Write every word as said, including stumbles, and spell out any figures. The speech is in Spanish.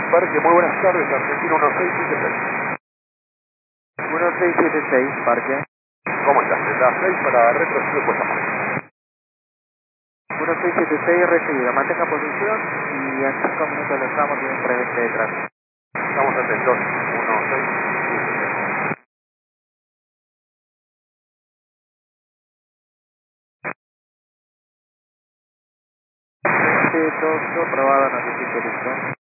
Parque, muy buenas tardes, Argentino uno seis siete seis. uno seis siete seis, parque. ¿Cómo estás? Delta seis para retroceder Puerto Madryn. uno seis siete seis recibido, mantenga posición y en cinco minutos lo estamos y un preveinte de tránsito. Estamos atentos, uno seis siete seis. Este dos, aprobado, notifique listo.